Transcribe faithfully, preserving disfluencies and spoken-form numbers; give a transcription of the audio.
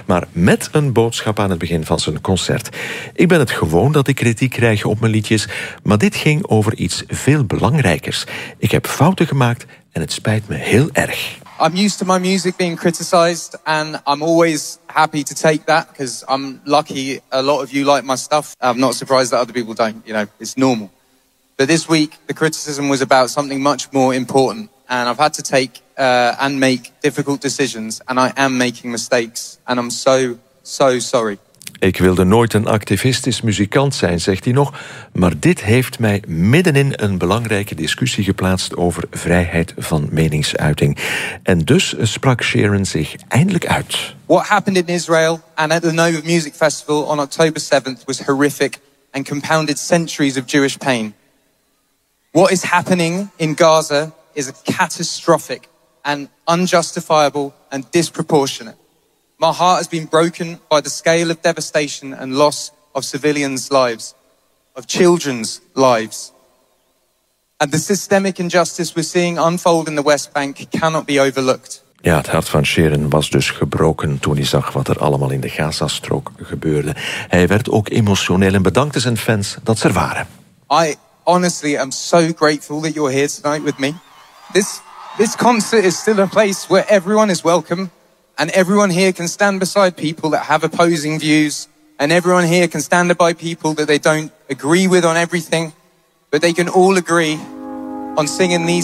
maar met een boodschap aan het begin van zijn concert. Ik ben het gewoon dat ik kritiek krijg op mijn liedjes, maar dit ging over iets veel belangrijkers. Ik heb fouten gemaakt en het spijt me heel erg. I'm used to my music being criticized, and I'm always happy to take that because I'm lucky a lot of you like my stuff. I'm not surprised that other people don't, you know, it's normal. But this week, the criticism was about something much more important, and I've had to take uh, and make difficult decisions, and I am making mistakes, and I'm so, so sorry. Ik wilde nooit een activistisch muzikant zijn, zegt hij nog, maar dit heeft mij middenin een belangrijke discussie geplaatst over vrijheid van meningsuiting. En dus sprak Sheeran zich eindelijk uit. What happened in Israel and at the Nova Music Festival on October seventh was horrific and compounded centuries of Jewish pain. What is happening in Gaza is catastrophic and unjustifiable and disproportionate. My heart has been broken by the scale of devastation and loss of civilians' lives, of children's lives. And the systemic injustice we're seeing unfold in the West Bank cannot be overlooked. Ja, het hart van Sheeran was dus gebroken toen hij zag wat er allemaal in de Gazastrook gebeurde. Hij werd ook emotioneel en bedankte zijn fans dat ze er waren. I honestly am so grateful that you're here tonight with me. This, this concert is still a place where everyone is welcome. And everyone here can stand beside people that have opposing views. And everyone here can stand by people that they don't agree with on everything. But they can all agree on singing these